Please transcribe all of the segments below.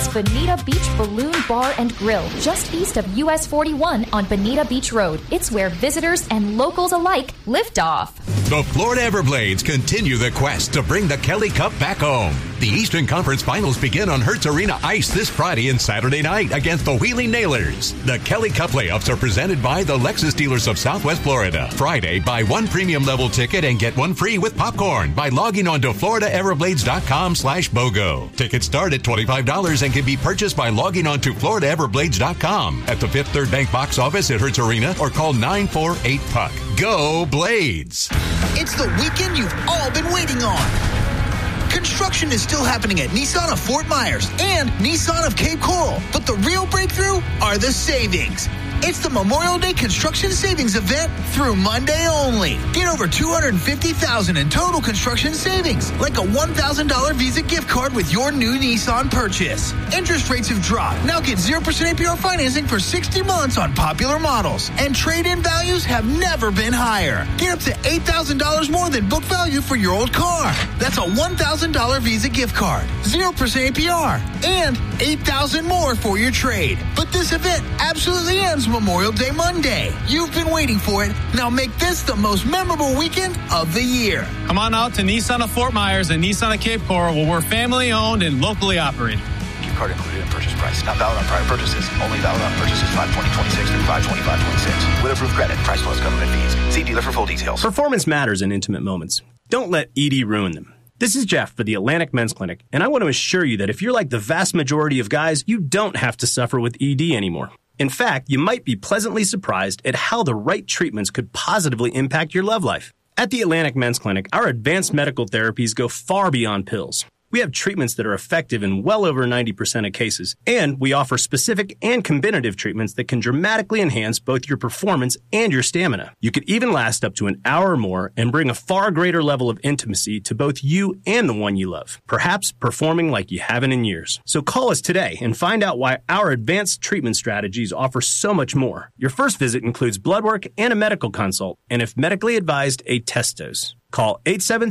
Bonita Beach Balloon Bar and Grill, just east of US 41 on Bonita Beach Road. It's where visitors and locals alike lift off. The Florida Everblades continue the quest to bring the Kelly Cup back home. The Eastern Conference Finals begin on Hertz Arena ice this Friday and Saturday night against the Wheeling Nailers. The Kelly Cup playoffs are presented by the Lexus dealers of Southwest Florida. Friday, buy one premium level ticket and get one free with popcorn by logging on to FloridaEverblades.com/BOGO. Tickets start at $25 and can be purchased by logging on to FloridaEverblades.com at the Fifth Third Bank box office at Hertz Arena or call 948-PUCK. Go Blades! It's the weekend you've all been waiting on. Construction is still happening at Nissan of Fort Myers and Nissan of Cape Coral, but the real breakthrough are the savings. It's the Memorial Day Construction Savings Event through Monday only. Get over $250,000 in total construction savings, like a $1,000 Visa gift card with your new Nissan purchase. Interest rates have dropped. Now get 0% APR financing for 60 months on popular models. And trade-in values have never been higher. Get up to $8,000 more than book value for your old car. That's a $1,000 Visa gift card, 0% APR, and $8,000 more for your trade. But this event absolutely ends Memorial Day Monday. You've been waiting for it. Now make this the most memorable weekend of the year. Come on out to Nissan of Fort Myers and Nissan of Cape Coral, where we're family owned and locally operated. Gift card included in purchase price. Not valid on prior purchases. Only valid on purchases 5/20/26 through 5/25/26. With approved credit. Price plus government fees. See dealer for full details. Performance matters in intimate moments. Don't let ED ruin them. This is Jeff for the Atlantic Men's Clinic, and I want to assure you that if you're like the vast majority of guys, you don't have to suffer with ED anymore. In fact, you might be pleasantly surprised at how the right treatments could positively impact your love life. At the Atlantic Men's Clinic, our advanced medical therapies go far beyond pills. We have treatments that are effective in well over 90% of cases, and we offer specific and combinative treatments that can dramatically enhance both your performance and your stamina. You could even last up to an hour or more and bring a far greater level of intimacy to both you and the one you love, perhaps performing like you haven't in years. So call us today and find out why our advanced treatment strategies offer so much more. Your first visit includes blood work and a medical consult, and if medically advised, a test dose. Call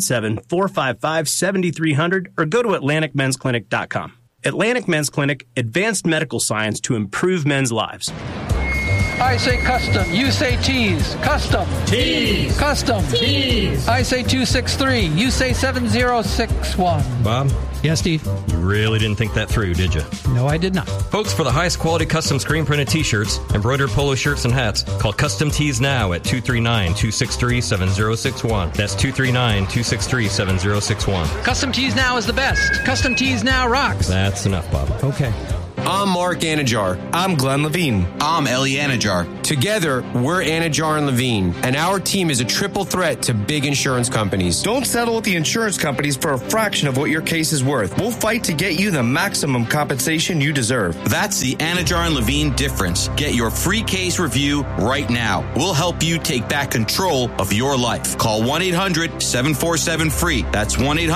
877-455-7300 or go to AtlanticMen'sClinic.com. Atlantic Men's Clinic, advanced medical science to improve men's lives. I say custom. You say tease. Custom. Tease. Custom. Tease. I say 263. You say 7061. Bob? Yes, Steve? You really didn't think that through, did you? No, I did not. Folks, for the highest quality custom screen printed t-shirts, embroidered polo shirts, and hats, call Custom Tees now at 239-263-7061. That's 239-263-7061. Custom Tees Now is the best. Custom Tees Now rocks. That's enough, Bob. Okay. I'm Mark Anajar. I'm Glenn Levine. I'm Ellie Anajar. Together, we're Anajar and Levine, and our team is a triple threat to big insurance companies. Don't settle with the insurance companies for a fraction of what your case is worth. We'll fight to get you the maximum compensation you deserve. That's the Anajar and Levine difference. Get your free case review right now. We'll help you take back control of your life. Call 1-800-747-FREE. That's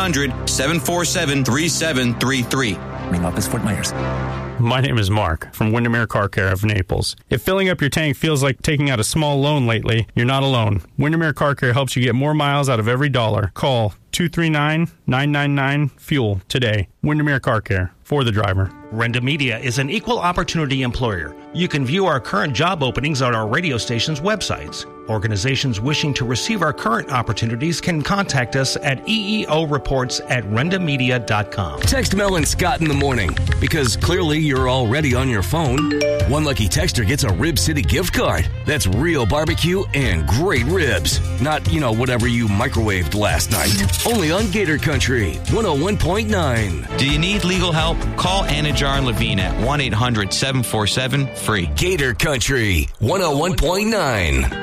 1-800-747-3733. Name up is Fort Myers. My name is Mark from Windermere Car Care of Naples. If filling up your tank feels like taking out a small loan lately, you're not alone. Windermere Car Care helps you get more miles out of every dollar. Call 239-999-FUEL today. Windermere Car Care, for the driver. Renda Media is an equal opportunity employer. You can view our current job openings on our radio station's websites. Organizations wishing to receive our current opportunities can contact us at eeoreports@rendamedia.com. Text Mel and Scott in the morning, because clearly you're already on your phone. One lucky texter gets a Rib City gift card. That's real barbecue and great ribs. Not, whatever you microwaved last night. Only on Gator Country 101.9. Do you need legal help? Call Anajar and Levine at 1-800-747-FREE. Gator Country 101.9.